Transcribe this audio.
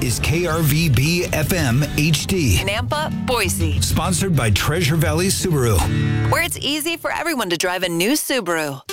is KRVB FM HD. Nampa, Boise. Sponsored by Treasure Valley Subaru. Where it's easy for everyone to drive a new Subaru.